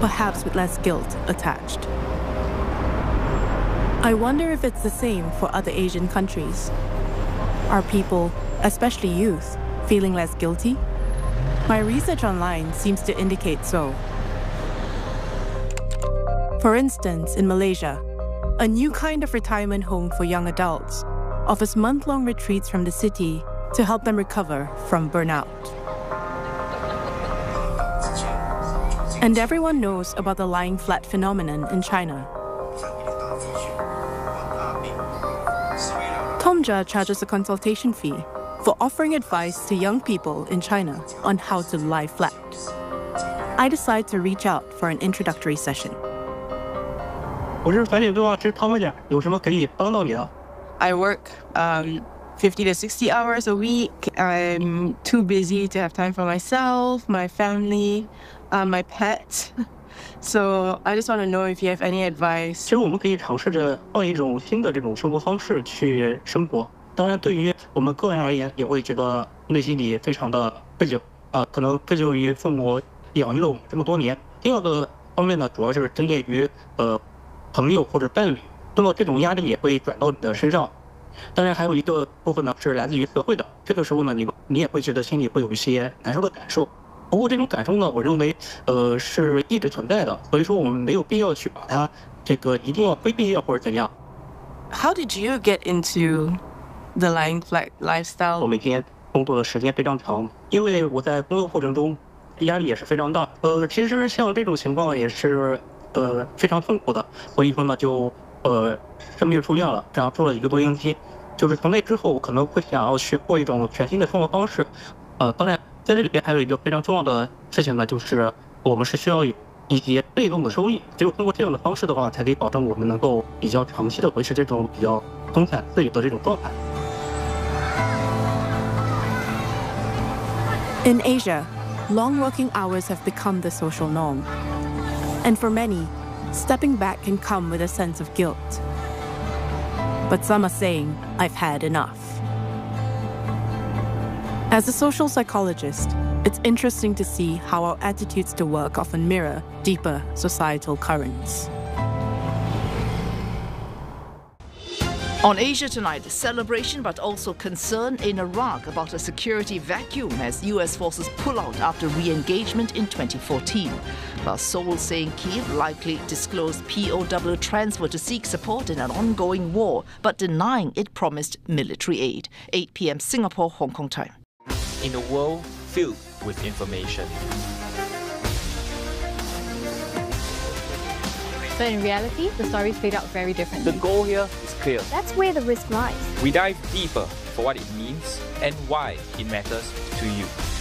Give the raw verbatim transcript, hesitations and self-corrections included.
perhaps with less guilt attached. I wonder if it's the same for other Asian countries. Are people, especially youth, feeling less guilty? My research online seems to indicate so. For instance, in Malaysia, a new kind of retirement home for young adults offers month-long retreats from the city to help them recover from burnout. And everyone knows about the lying flat phenomenon in China. Tomja charges a consultation fee for offering advice to young people in China on how to lie flat. I decide to reach out for an introductory session. I work um, fifty to sixty hours a week. I'm too busy to have time for myself, my family, uh, my pet. So I just want to know if you have any advice. 其实我们可以尝试着换一种新的这种生活方式去生活。当然，对于我们个人而言，也会觉得内心里非常的愧疚啊，可能愧疚于父母养育了我们这么多年。第二个方面呢，主要就是针对于呃朋友或者伴侣，那么这种压力也会转到你的身上。当然，还有一个部分呢是来自于社会的，这个时候呢，你你也会觉得心里会有一些难受的感受。不过这种感受呢，我认为呃是一直存在的，所以说我们没有必要去把它这个一定要规避或者怎样。 How did you get into the lying flat lifestyle? 我每天工作的时间非常长，因为我在工作过程中压力也是非常大。呃，其实像这种情况也是呃非常痛苦的，所以说呢就呃生病出院了，这样住了一个多星期。就是从那之后，我可能会想要去过一种全新的生活方式。呃，当然在这里边还有一个非常重要的事情呢，就是我们是需要有一些被动的收益，只有通过这样的方式的话，才可以保证我们能够比较长期的维持这种比较松散自由的这种状态。 In Asia, long working hours have become the social norm. And for many, stepping back can come with a sense of guilt. But some are saying, I've had enough. As a social psychologist, it's interesting to see how our attitudes to work often mirror deeper societal currents. On Asia Tonight, celebration but also concern in Iraq about a security vacuum as U S forces pull out after re-engagement in twenty fourteen. Plus, Seoul saying Kyiv likely disclosed P O W transfer to seek support in an ongoing war, but denying it promised military aid. eight p m Singapore, Hong Kong time. In a world filled with information. But in reality, the stories played out very differently. The goal here is clear. That's where the risk lies. We dive deeper for what it means and why it matters to you.